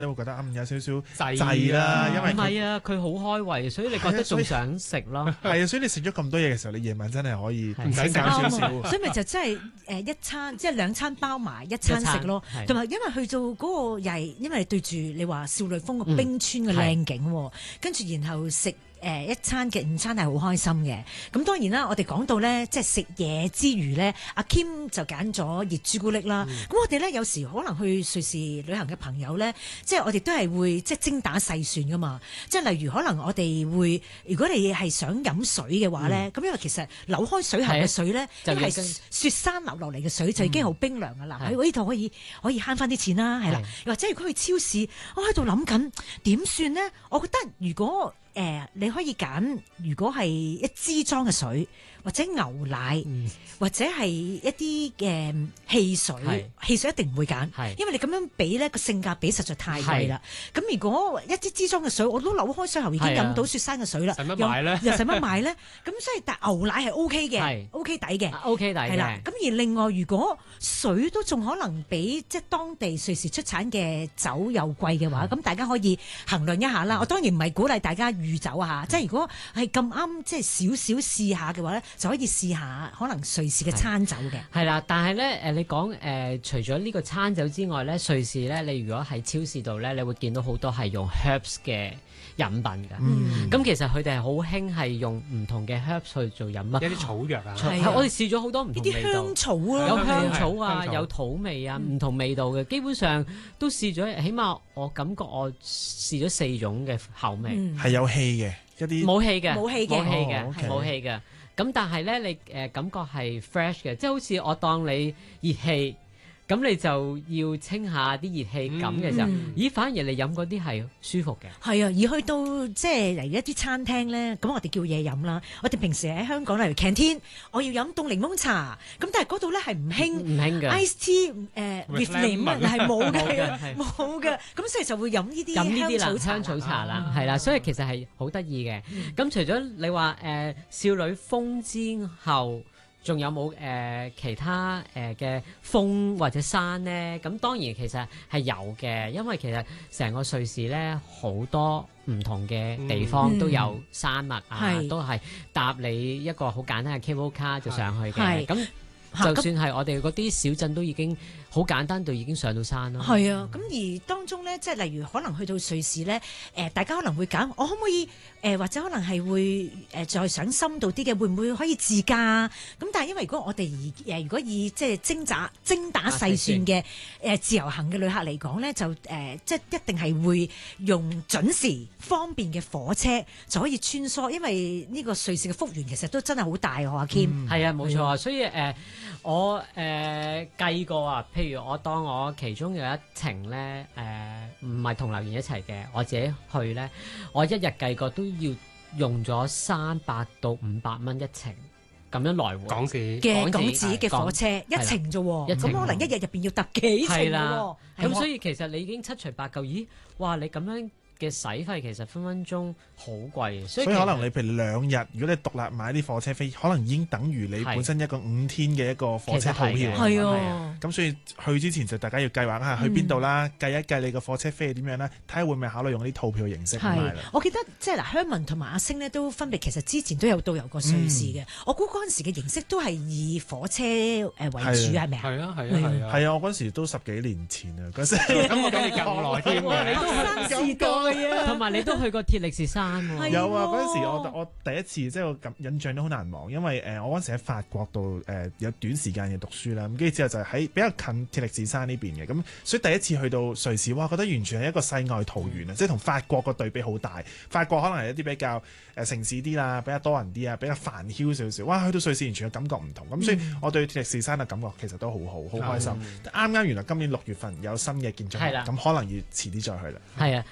會覺得有少少滯啦，因為唔係啊，佢好開胃，所以你覺得仲想食咯。 係啊，所以你食咗咁多嘢嘅時候，你夜晚真係可以唔使減少少。 所以咪就真係一餐即係兩餐包埋一餐食咯，同埋因為去到嗰個又係因為對住你話少女峰個冰川嘅靚景，跟住然後食。一餐嘅午餐係好開心嘅，咁當然啦，我哋講到咧，即係食嘢之餘咧，阿 Kim 就揀咗熱朱古力啦。咁我哋咧有時可能去瑞士旅行嘅朋友咧，即係我哋都係會即係精打細算噶嘛。即係例如可能我哋會，如果你係想飲水嘅話咧，咁因為其實扭開水喉嘅水咧，因為係雪山流落嚟嘅水就已經好冰涼噶啦。喺呢度可以慳翻啲錢啦，係啦。或者如果去超市，我喺度諗緊點算咧？我覺得如果你可以揀，如果係一支裝嘅水，或者牛奶，或者係一啲嘅汽水，汽水一定唔會揀，因為你咁樣比咧個性價比實在太貴啦。咁如果一支裝嘅水，我都扭開水喉已經飲到雪山嘅水啦， 使乜買咧？ 又使乜買咧？咁所以但牛奶係 O K 嘅，O K 抵嘅 ，O K 抵嘅。係啦。 咁而另外，如果水都仲可能比即係當地瑞士出產嘅酒又貴嘅話，咁大家可以衡量一下啦。我當然唔係鼓勵大家預酒啊，即係如果係咁啱，即係少少試下嘅話咧，就可以試下可能瑞士嘅餐酒嘅。係啦，但係咧你講除咗呢個餐酒之外咧，瑞士咧你如果喺超市度咧，你會見到好多係用 herbs 嘅飲品㗎。咁其實佢哋係好興係用唔同嘅 herbs 去做飲品， 一啲草藥啊。 我哋試咗好多唔同味道， 啲香草啊， 有香草啊，有土味啊，唔同味道嘅，基本上都試咗，起碼我感覺我試咗4種嘅口味。 係有氣嘅一啲， 冇氣嘅， 冇氣嘅， 冇氣嘅。咁但係咧，你感覺係 fresh 嘅，即係好似我當你熱氣，咁你就要清下啲熱氣感嘅時候，咦？反而你飲嗰啲係舒服嘅。 係啊，而去到即係嚟一啲餐廳咧，咁我哋叫嘢飲啦。我哋平時喺香港例如 canteen，我要飲凍檸檬茶，咁但係嗰度咧係唔興嘅 ice tea with lemon 係冇嘅，冇嘅。咁所以就會飲呢啲香草茶啦，係啦。所以其實係好得意嘅。咁除咗你話少女峰之後，仲有冇其他嘅峰或者山呢？咁當然其實係有嘅，因為其實成個瑞士呢，好多唔同嘅地方都有山脈啊，都係搭你一個好簡單嘅 cable car 就上去嘅。咁就算係我哋嗰啲小鎮都已經好簡單到已經上到山咯。 係啊，咁而當中咧，即係例如可能去到瑞士咧，大家可能會揀，我可唔可以或者可能係會再想深度啲嘅，會唔會可以自駕？咁但係因為如果我哋如果以即係精打細算嘅自由行嘅旅客嚟講咧，就即係一定係會用準時方便嘅火車就可以穿梭，因為呢個瑞士嘅幅員其實都真係好大喎，阿 Kim。 係啊，冇錯啊，所以我計過啊，譬如我當我其中有一程咧，唔係同留言一齊嘅，我自己去咧，我一日計過都要用咗300到500蚊一程，咁樣來回港紙嘅火車一程啫喎，咁可能一日入邊要搭幾程喎。 咁所以其實你已經七除八舊，咦？哇！你咁樣嘅使費其實分分鐘好貴，所以可能你譬如2日，如果你獨立買啲火車飛，可能已經等於你本身一個5天嘅一個火車套票。 係啊， 咁所以去之前就大家要計劃下去邊度啦，計一計你個火車飛係點樣啦，睇下會唔會考慮用啲套票形式買啦。 我記得即係嗱，香文同埋阿星呢都分別其實之前都有導遊過瑞士嘅，我估嗰陣時嘅形式都係以火車為主，係咪啊？ 係啊， 係啊，我嗰陣時都10幾年前啊，嗰時咁我比你更耐添喎，學生時代啊， 同埋你都去過鐵力士山喎。 有啊，嗰陣時我第一次即係我印象都好難忘，因為我嗰陣時喺法國度有短時間嘅讀書啦，咁跟住之後就喺比較近鐵力士山呢邊嘅，咁所以第一次去到瑞士，哇，覺得完全係一個世外桃源啊！即係同法國個對比好大，法國可能係一啲比較城市啲啦，比較多人啲啊，比較煩囂少少，哇，去到瑞士完全嘅感覺唔同，咁所以我對鐵力士山嘅感覺其實都好好，好開心。啱啱原來今年6月份有新嘅建築物，咁可能要遲啲再去啦。 係啊，唔係你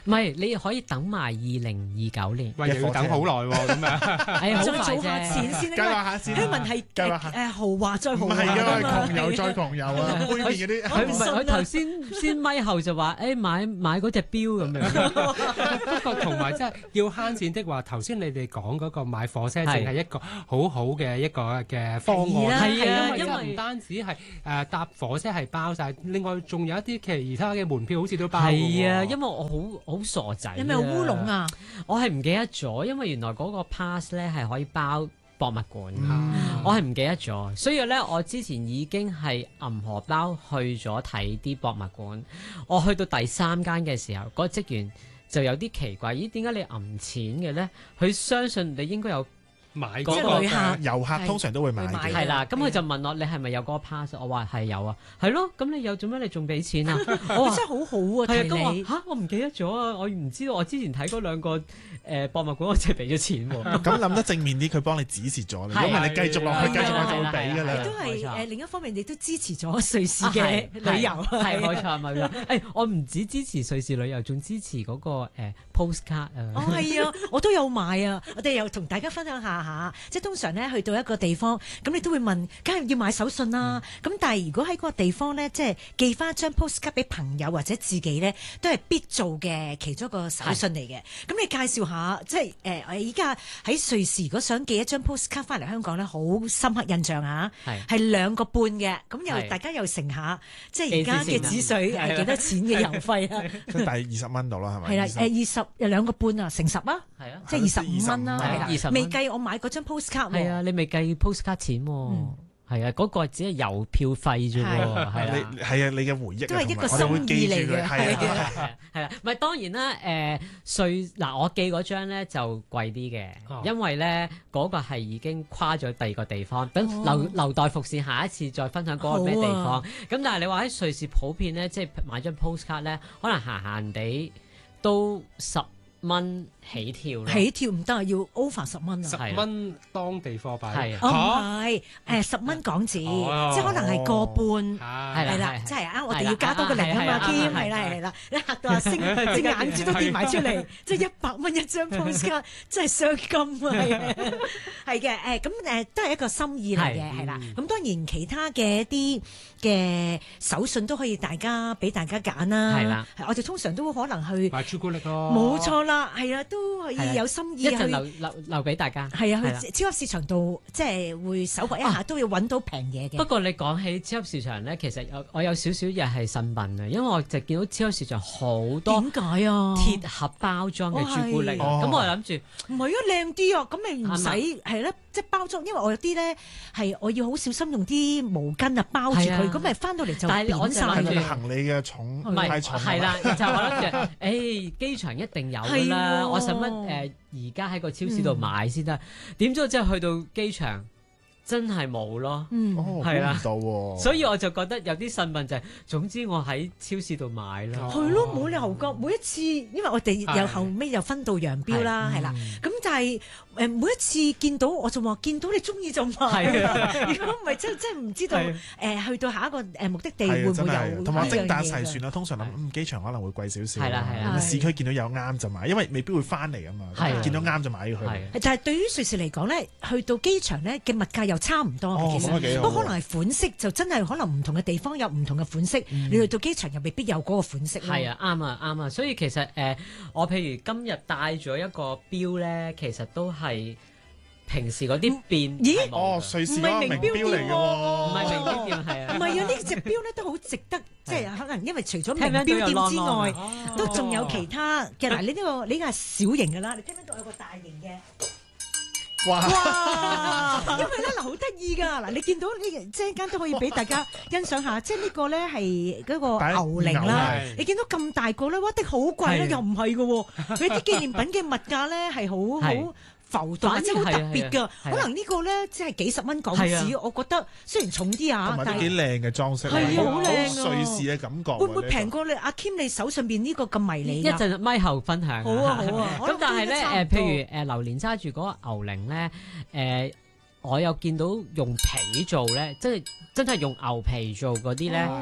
你可以等埋2029年。 喂，又要等好耐喎，咁啊， 哎，好再快儲下啫。 錢先計劃下先希望係計劃下豪華再豪華。 唔係㗎，窮遊再窮遊啊！杯麵嗰啲佢唔係佢頭先咪後就話誒買嗰隻錶咁樣。 不過同埋即係要慳錢的話，頭先你哋講嗰個買火車證係一個好好嘅一個嘅方案， 係啊因因為為唔單止係搭火車係包晒，另外仲有一啲其他嘅門票好似都包㗎喎。 係啊，因為我好傻仔。 有冇烏龍？啊？ 我係唔記得咗，因為原來嗰個 pass 咧係可以包博物館。 嗯我係唔記得咗，所以咧我之前已經係銀荷包去咗睇啲博物館。我去到第3間嘅時候，嗰個職員就有啲奇怪，咦？點解你揞錢嘅咧？佢相信你應該有。 買即係嗰個旅客遊客通常都會買係嘅。 係啦，咁係啊佢就問我你係咪有嗰個 pass？我話係有啊，係咯，咁你有做咩？你仲俾錢啊？我話真係好好啊！ 係啊，咁提你我嚇我唔記得咗啊！我唔知道我之前睇嗰兩個博物館，我真係俾咗錢喎。 咁諗得正面啲，佢幫你指示咗你。 係如果唔係你繼續落去， 係繼續落去就會係俾㗎啦亦都。 冇錯係另一方面，你都支持咗瑞士嘅旅遊。 係冇錯冇錯。誒，我唔止支持瑞士旅遊，仲支持嗰個postcard 啊。 哦，係啊，我都有買啊！我哋又同大家分享下，即係通常咧去到一個地方，咁你都會問，梗係要買手信啦。咁但係如果喺嗰個地方咧，即係寄翻一張 postcard 俾朋友或者自己咧，都係必做嘅其中一個手信嚟嘅。咁你介紹下，即係我依家喺瑞士，如果想寄一張 postcard 翻嚟香港咧，好深刻印象啊！係2個半嘅，咁又係大家又乘下，即係而家嘅紙水係幾多錢嘅郵費啊？ 都大20蚊度啦，係咪？ 係啦，2個半啊，乘10啊！ 係啊， 即係25蚊啦， 係係啦， 20蚊未計我買嗰張 postcard 喎。 係啊，你未計 postcard 錢喎。係啊，嗰個只係郵票費啫喎。係啦。 你係啊，你嘅回憶啊都係一個同埋我哋會記住佢， 心意嚟嘅係啊。 係啦，唔係當然啦，我寄嗰張咧就貴啲嘅， 哦因為咧嗰個係已經跨咗第二個地方，等留待伏線下一次再分享嗰個咩地方。 好啊咁但係你話喺瑞士普遍咧，即係買張 postcard 咧，可能閒閒地都10蚊起跳咯。 起跳唔得啊，要 over 10蚊啊。 10蚊當地貨幣， 係啊哦，唔係10蚊港紙， 哦即係可能係個半。 係係啦係啦，即係我哋要加多個零啊嘛係啦 ，Kim 係啦係啦，你嚇到阿星隻眼珠都跌埋出嚟，即係100蚊一張 postcard，真係傷金啊！係嘅，咁都係一個心意嚟嘅，係啦。咁當然其他嘅一啲嘅手信都可以俾大家揀啦。 係啦， 我哋通常都可能去， 買朱古力咯， 冇錯啦，係啊，都可以有心意去。 一陣留俾大家。 係啊， 係啦去超級市場度即係會搜掘一下，都要揾到平嘢嘅。 不過你講起超級市場咧，其實我有少少嘢係呻笨啊，因為我就見到超級市場好多點解啊？ 鐵盒包裝嘅朱古力， 哦係咁我諗住唔係啊，靚啲啊，咁咪唔使啱係啦，即係包裝，因為我有啲咧係我要好小心用啲毛巾啊包住係啊佢，咁咪翻到嚟就但係我就扁晒係咪你諗住行李嘅重唔係太重啊？ 係啦，就我諗住，機場一定有㗎啦， 係喎我使乜而家喺個超市度買先得？點知我真係去到機場真係冇咯。 嗯， 哦， 係啦估唔到喎。 所以我就覺得有啲呻笨就係，總之我喺超市度買啦。 哦係咯，冇理由㗎。每一次，因為我哋係又後尾又分道揚鑣啦，係啦。咁但係每一次見到我就話見到你中意就買係啦。如果唔係真係唔知道係去到下一個目的地係啊， 會唔會真係有同埋精打呢樣嘢㗎細算啦。通常諗機場可能會貴少少， 係啦係啦咁市區見到有啱就買，因為未必會翻嚟啊嘛。 係見到啱就買佢。 係但係對於瑞士嚟講咧，去到機場咧嘅物價又差唔多嘅， 哦， 其實咁啊幾好喎。 不過可能係款式就真係可能唔同嘅地方有唔同嘅款式，你去到機場又未必有嗰個款式咯。 係啊，啱啊，啱啊，所以其實我譬如今日戴咗一個錶咧，其實都係平時嗰啲變咦係冇㗎哦，瑞士嗰個名錶嚟嘅唔係名喎。 錶店係啊， 唔係啊，呢隻錶咧都好值得，即係可能因為除咗名聽唔聽到有錶店之啷外， 啷都仲有其他嘅。嗱，你呢個係小型嘅啦，你聽唔聽到有個大型嘅？ 哇！ 哇！因為咧嗱，好得意㗎嗱，你見到呢即係間都可以俾大家欣賞下，即係呢個咧係嗰個牛鈴啦。 係你見到咁大個咧，哇！的好貴啦， 係又唔係嘅喎，佢啲紀念品嘅物價咧係係好浮動， 反而即係好特別㗎。 係啊係啊可能呢個咧即係幾十蚊港係紙，我覺得雖然重啲啊同，埋但係都幾靚嘅裝飾， 係啊好靚啊瑞士嘅感覺喎。 會唔會呢個平過你阿 Kim 你手上邊呢個咁迷你㗎？ 一陣咪後分享。 好啊好啊， 咁但係咧譬如如榴蓮揸住嗰個牛鈴咧，我有見到用皮做咧，即係真係用牛皮做嗰啲咧，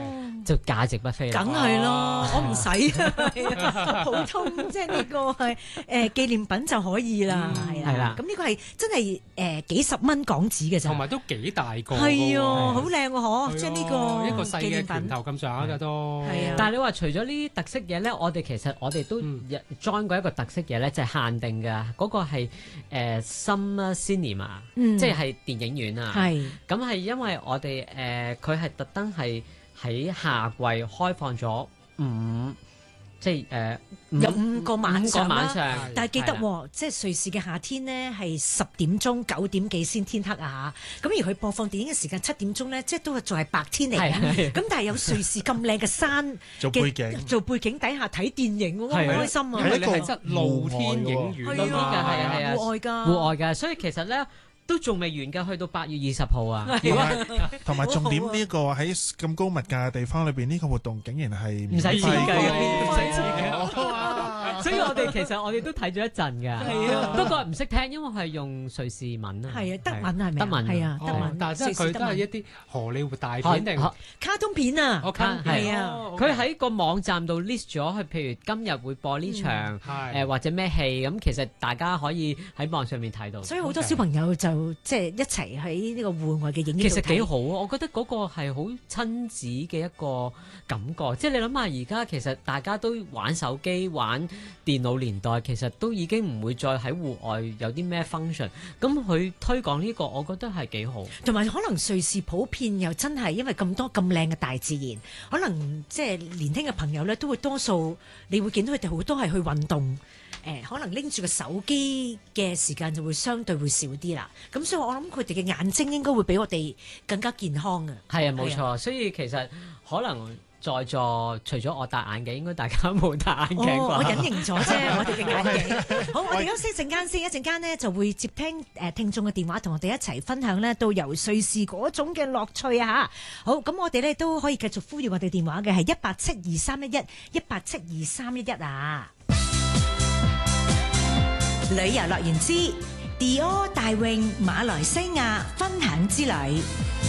就價值不菲啦。 梗係咯，我唔使啊，普通即係呢個係紀念品就可以啦，係啦。咁呢個係真係幾十蚊港紙嘅咋， 同埋都幾大個。 係啊，好靚喎，嗬！即係呢個一個細嘅拳頭咁上下嘅都。 係啊。 但係你話除咗呢啲特色嘢咧，其實我哋都 join 過一個特色嘢咧，就係限定嘅嗰個係Summer Cinema，即係電影院啊。 係。 咁係因為我哋佢係特登係喺夏季開放咗即係有5個晚上啦。但係記得即係瑞士嘅夏天呢，係10點鐘9點幾先天黑啊嚇。咁而佢播放電影嘅時間7點鐘咧，即係都仲係白天嚟嘅。咁但係有瑞士咁靚嘅山做背景底下睇電影，好開心啊！ 係你係露天影院㗎，係戶外㗎，所以其實咧。都仲未完㗎，去到8月20號啊！ 同埋重點呢個喺咁高物價嘅地方裏邊，呢個活動竟然係唔使錢㗎， 唔使錢嘅。 所以我哋都睇咗一陣㗎。係啊，不過唔識聽，因為係用瑞士文啊。 係啊，德文係咪？德文係啊，德文。 但係即係佢都係一啲荷里活大片定卡通片啊？係啊， 佢喺個網站度 list 咗，佢譬如今日會播呢場或者咩戲咁，其實大家可以喺網上面睇到。 所以好多小朋友就即係一齊喺呢個戶外嘅影院度睇， 其實幾好啊！我覺得嗰個係好親子嘅一個感覺。即係你諗下，而家其實大家都玩手機、玩電腦年代，其實都已經唔會再喺戶外有啲咩 function。咁佢推廣呢個，我覺得係幾好。同埋可能瑞士普遍又真係因為咁多咁靚嘅大自然，可能即係年輕嘅朋友咧都會多數，你會見到佢哋好多係去運動。可能拎住個手機嘅時間就會相對會少啲啦，咁所以我諗佢哋嘅眼睛應該會比我哋更加健康嘅。係啊，冇錯，所以其實可能在座除咗我戴眼鏡，應該大家冇戴眼鏡啩。我隱形咗啫，我哋嘅眼鏡。好，我哋休息一陣間先，一陣間呢就會接聽聽眾嘅電話，同我哋一齊分享呢到遊瑞士嗰種嘅樂趣啊嚇。好，咁我哋呢都可以繼續呼籲我哋電話嘅係1872311，1872311啊。旅遊樂園之 Dior 大泳馬來西亞分享之旅。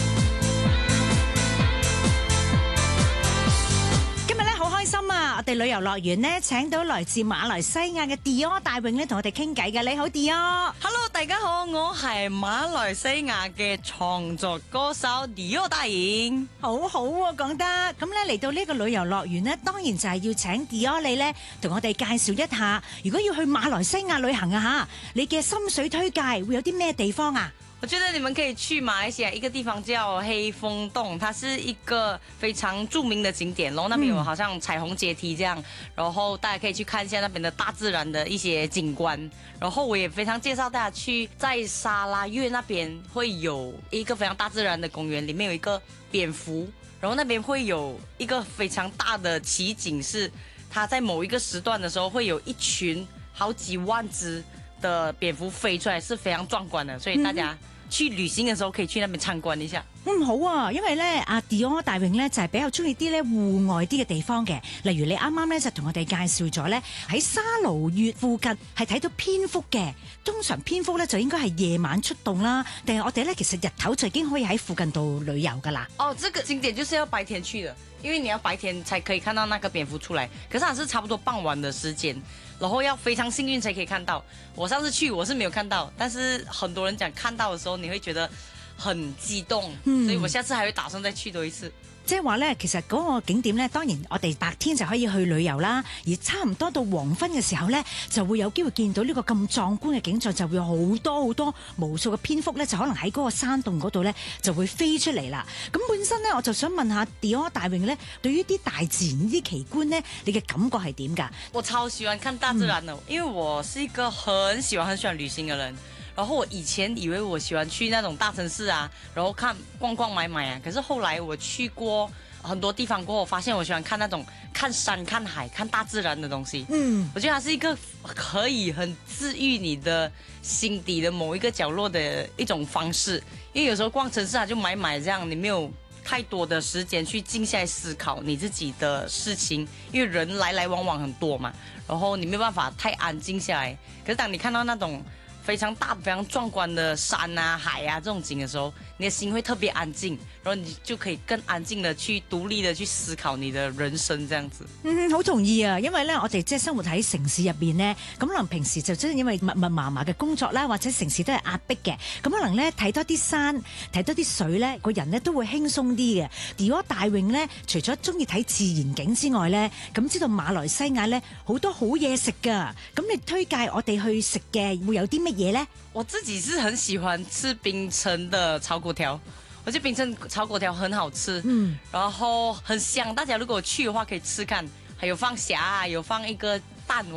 今日咧好開心啊！我哋旅遊樂園呢請到來自馬來西亞嘅 Dior 大泳咧同我哋傾偈嘅。你好 Dior。Hello， 大家好，我係馬來西亞嘅創作歌手 Dior 大泳。好好啊，講得咁咧嚟到呢個旅遊樂園呢，當然就係要請 Dior 你咧同我哋介紹一下，如果要去馬來西亞旅行啊吓，你嘅心水推介會有啲咩地方啊？我覺得你們可以去馬來西亞一個地方叫黑風洞，它是一個非常著名的景點，然後那邊有好像彩虹階梯這樣，然後大家可以去看一下那邊的大自然的一些景觀。然後我也非常介紹大家去，在沙拉越那邊會有一個非常大自然的公園，裡面有一個蝙蝠，然後那邊會有一個非常大的奇景，是它在某一個時段的時候會有一群好幾萬隻的蝙蝠飛出來，是非常壯觀的，所以大家去旅行嘅時候可以去那邊參觀一下。好啊，因為咧阿 Dior 大泳咧就係比較中意啲咧戶外啲嘅地方嘅，例如你啱啱咧就同我哋介紹咗咧喺沙勞越附近係睇到蝙蝠嘅，通常蝙蝠咧就應該係夜晚出動啦，定係我哋咧其實日頭就已經可以喺附近度旅遊噶啦。哦，這個景點就是要白天去的，因為你要白天才可以看到那個蝙蝠出來，可是它是差不多傍晚的時間，然後要非常幸運才可以看到。我上次去我是沒有看到，但是很多人講看到的時候你會覺得很激動，所以我下次還會打算再去多一次。即係話咧，其實嗰個景點咧，當然我哋白天就可以去旅遊啦，而差唔多到黃昏嘅時候咧，就會有機會見到呢個咁壯觀嘅景象，就會有好多好多無數嘅蝙蝠咧，就可能喺嗰個山洞嗰度咧就會飛出嚟啦。咁本身咧，我就想問下 Dior 大泳咧，對於啲大自然呢啲奇觀咧，你嘅感覺係點㗎？我超喜歡看大自然的，因為我是一個很喜歡旅行嘅人。然後我以前以為我喜歡去那種大城市啊，然後逛逛買買啊。可是後來我去過很多地方過後，我發現我喜歡看那種看山、看海、看大自然的東西。我覺得它是一個可以很治癒你的心底的某一個角落的一種方式。因為有時候逛城市啊，就買這樣，你沒有太多的時間去靜下來思考你自己的事情，因為人來來往往很多嘛，然後你沒有辦法太安靜下來。可是當你看到那種非常大、非常壯觀的山啊、海啊這種景的時候，你的心會特別安靜，然後你就可以更安靜的去獨立的去思考你的人生，這樣子。 好同意啊！因為咧，我哋即係生活喺城市入邊呢，咁可能平時就真係因為密密麻麻嘅工作啦，或者城市都係壓迫嘅，咁可能咧睇多啲山、睇多啲水咧，個人咧都會輕鬆啲嘅。如果大泳咧，除咗中意睇自然景之外咧，咁知道馬來西亞咧好多好嘢食㗎，咁你推介我哋去食嘅會有啲乜嘢咧？ 我自己是很喜歡吃檳城的炒粿條，我覺得檳城炒粿條很好吃，然後很香，大家如果去的話可以吃看，還有放蝦，有放一個蛋。